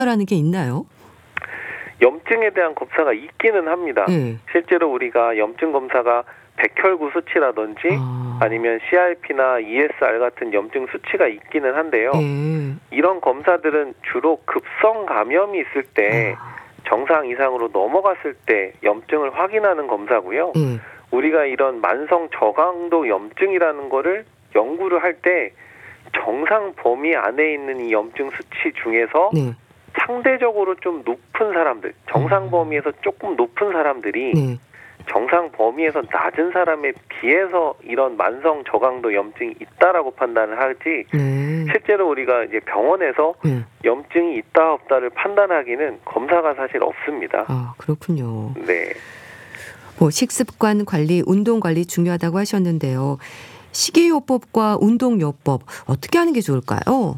검사라는 게 있나요? 염증에 대한 검사가 있기는 합니다. 네. 실제로 우리가 염증 검사가 백혈구 수치라든지 아니면 CRP나 ESR 같은 염증 수치가 있기는 한데요. 이런 검사들은 주로 급성 감염이 있을 때 정상 이상으로 넘어갔을 때 염증을 확인하는 검사고요. 우리가 이런 만성 저강도 염증이라는 거를 연구를 할 때 정상 범위 안에 있는 이 염증 수치 중에서 상대적으로 좀 높은 사람들, 정상 범위에서 조금 높은 사람들이 정상 범위에서 낮은 사람에 비해서 이런 만성 저강도 염증이 있다라고 판단을 하지, 실제로 우리가 이제 병원에서 염증이 있다 없다를 판단하기는 검사가 사실 없습니다. 아, 그렇군요. 네. 식습관 관리, 운동 관리 중요하다고 하셨는데요. 식이요법과 운동요법 어떻게 하는 게 좋을까요?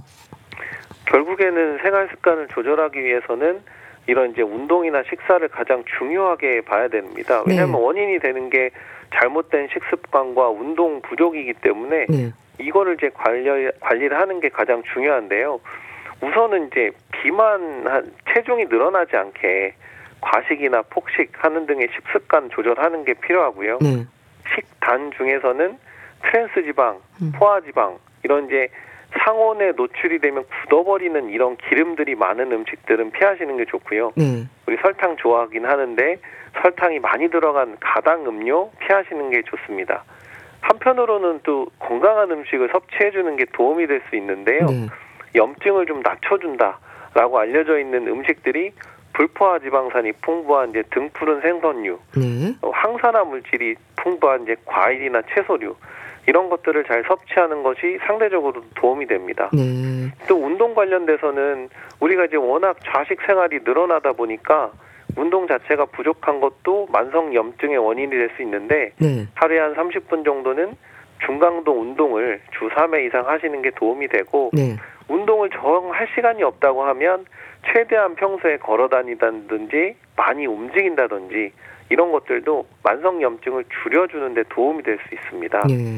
결국에는 생활 습관을 조절하기 위해서는 이런 이제 운동이나 식사를 가장 중요하게 봐야 됩니다. 왜냐하면 원인이 되는 게 잘못된 식습관과 운동 부족이기 때문에 이거를 이제 관리를 하는 게 가장 중요한데요. 우선은 이제 비만한 체중이 늘어나지 않게 과식이나 폭식하는 등의 식습관 조절하는 게 필요하고요. 식단 중에서는 트랜스 지방, 포화 지방 이런 이제 상온에 노출이 되면 굳어버리는 이런 기름들이 많은 음식들은 피하시는 게 좋고요. 우리 설탕 좋아하긴 하는데 설탕이 많이 들어간 가당 음료 피하시는 게 좋습니다. 한편으로는 또 건강한 음식을 섭취해주는 게 도움이 될 수 있는데요. 염증을 좀 낮춰준다라고 알려져 있는 음식들이 불포화 지방산이 풍부한 이제 등푸른 생선류, 항산화 물질이 풍부한 이제 과일이나 채소류 이런 것들을 잘 섭취하는 것이 상대적으로 도움이 됩니다. 또 운동 관련돼서는 우리가 이제 워낙 좌식 생활이 늘어나다 보니까 운동 자체가 부족한 것도 만성 염증의 원인이 될 수 있는데 하루에 한 30분 정도는 중강도 운동을 주 3회 이상 하시는 게 도움이 되고 운동을 정할 시간이 없다고 하면 최대한 평소에 걸어 다니다든지 많이 움직인다든지 이런 것들도 만성 염증을 줄여주는 데 도움이 될 수 있습니다.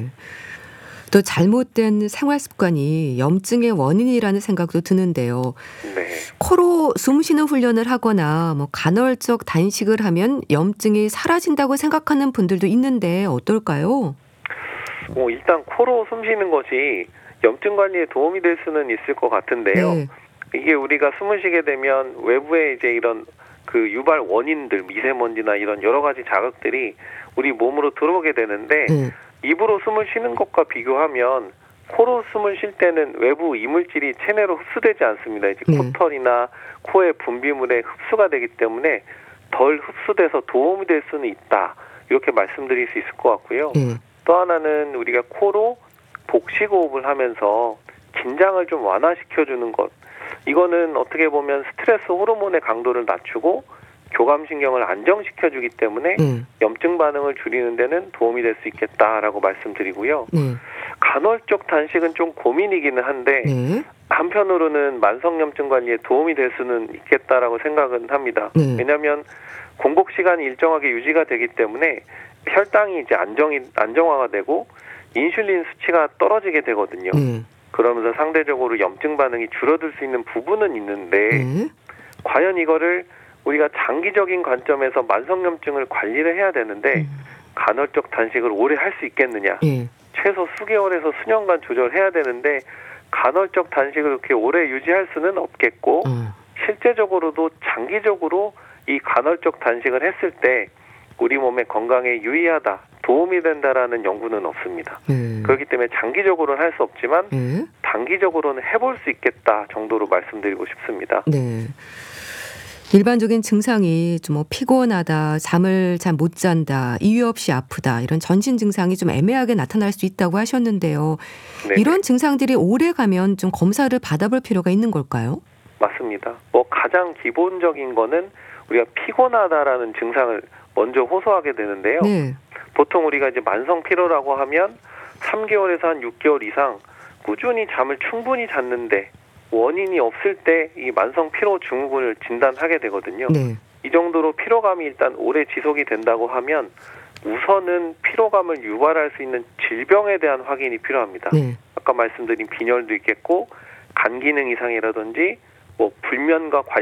또 잘못된 생활 습관이 염증의 원인이라는 생각도 드는데요. 코로 숨 쉬는 훈련을 하거나 간헐적 단식을 하면 염증이 사라진다고 생각하는 분들도 있는데 어떨까요? 일단 코로 숨 쉬는 것이 염증 관리에 도움이 될 수는 있을 것 같은데요. 이게 우리가 숨을 쉬게 되면 외부에 이제 이런 그 유발 원인들, 미세먼지나 이런 여러 가지 자극들이 우리 몸으로 들어오게 되는데 입으로 숨을 쉬는 것과 비교하면 코로 숨을 쉴 때는 외부 이물질이 체내로 흡수되지 않습니다. 이제 코털이나 코의 분비물에 흡수가 되기 때문에 덜 흡수돼서 도움이 될 수는 있다. 이렇게 말씀드릴 수 있을 것 같고요. 또 하나는 우리가 코로 복식호흡을 하면서 긴장을 좀 완화시켜주는 것. 이거는 어떻게 보면 스트레스 호르몬의 강도를 낮추고 교감신경을 안정시켜주기 때문에 염증 반응을 줄이는 데는 도움이 될 수 있겠다라고 말씀드리고요. 간헐적 단식은 좀 고민이기는 한데 한편으로는 만성염증 관리에 도움이 될 수는 있겠다라고 생각은 합니다. 왜냐하면 공복 시간이 일정하게 유지가 되기 때문에 혈당이 이제 안정화가 되고 인슐린 수치가 떨어지게 되거든요. 그러면서 상대적으로 염증 반응이 줄어들 수 있는 부분은 있는데 과연 이거를 우리가 장기적인 관점에서 만성염증을 관리를 해야 되는데 간헐적 단식을 오래 할 수 있겠느냐. 최소 수개월에서 수년간 조절해야 되는데 간헐적 단식을 그렇게 오래 유지할 수는 없겠고 실제적으로도 장기적으로 이 간헐적 단식을 했을 때 우리 몸의 건강에 유의하다, 도움이 된다라는 연구는 없습니다. 그렇기 때문에 장기적으로는 할 수 없지만 단기적으로는 해볼 수 있겠다 정도로 말씀드리고 싶습니다. 일반적인 증상이 좀 피곤하다, 잠을 잘 못 잔다, 이유 없이 아프다 이런 전신 증상이 좀 애매하게 나타날 수 있다고 하셨는데요. 이런 증상들이 오래 가면 좀 검사를 받아볼 필요가 있는 걸까요? 맞습니다. 가장 기본적인 거는 우리가 피곤하다라는 증상을 먼저 호소하게 되는데요. 보통 우리가 이제 만성 피로라고 하면 3개월에서 한 6개월 이상 꾸준히 잠을 충분히 잤는데 원인이 없을 때 이 만성 피로 증후군을 진단하게 되거든요. 이 정도로 피로감이 일단 오래 지속이 된다고 하면 우선은 피로감을 유발할 수 있는 질병에 대한 확인이 필요합니다. 아까 말씀드린 빈혈도 있겠고 간 기능 이상이라든지 불면과